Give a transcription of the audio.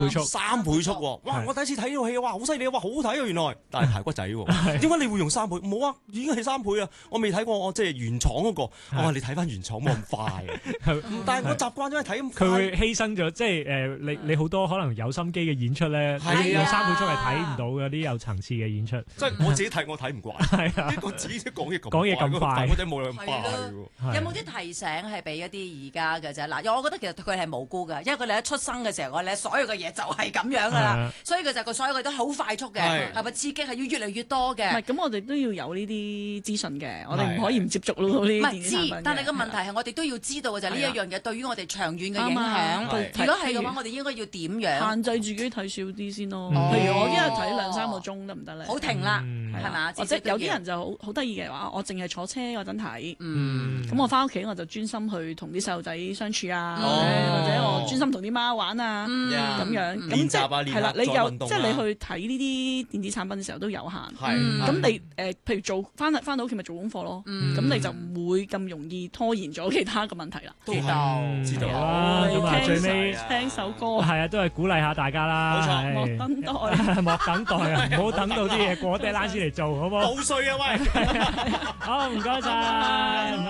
3倍速喎！哇！我第一次睇呢套戲，哇，好犀利啊！哇，好好睇啊！原來，但係排骨仔喎，點解你會用3倍？冇啊，已經係3倍啊！我未睇過，我即係原廠嗰個。我話你睇翻原廠冇咁快，但係我習慣咗睇咁快。 佢會犧牲咗，即係你好多可能有心機嘅演出咧，你用3倍速係睇唔到嘅啲有層次嘅演出。 即係我自己睇，我睇唔慣。係啊，個自己講嘢咁快，排骨仔冇咁快喎。 有冇啲提醒係俾一啲而家嘅啫？嗱，我覺得其實佢係無辜嘅，因為佢哋一出生嘅時候，我哋所有嘅嘢就係咁樣噶啦，所以佢就所有嘅都好快速嘅，係咪刺激係要越嚟越多嘅？ 唔係，咁我哋都要有呢啲資訊嘅，我哋唔可以唔接觸咯呢啲電子產品。 但係個問題係我哋都要知道嘅就係呢一樣嘢對於我哋長遠嘅影響。如果係嘅話，我哋應該要點樣限制自己睇少啲先咯？譬如我一日睇2-3個鐘得唔得咧？ 好停啦，係嘛？ 或者有啲人就好得意嘅話，我淨係坐車嗰陣睇，咁我翻屋企我就專心去同啲細路仔相處啊，或者我專心同啲貓玩啊，咁樣咁即係啦。你有即係你去睇呢啲電子產品嘅時候都有限，咁你譬如做翻到屋企咪做功課咯，咁你就唔會咁容易拖延咗其他嘅問題啦。 知道啦，咁啊最尾聽首歌， 係啊，都係鼓勵下大家啦。冇錯， 莫等待， 莫等待啊，唔好等到啲嘢過deadline先嚟做，好唔好？ 好衰啊喂！ 好，唔該晒。